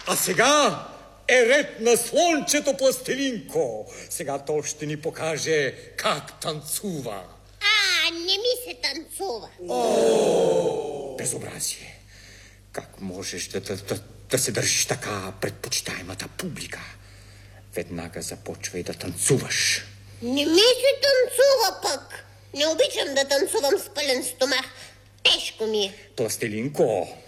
А сега е ред на слончето Пластелинко. Сега то ще ни покаже как танцува. Не ми се танцува. Безобразие. Как можеш да се държиш така пред почитаемата публика? Веднага започвай да танцуваш. Не ми се танцува пък. Не обичам да танцувам с пълен стомах. Тежко ми е. Пластелинко,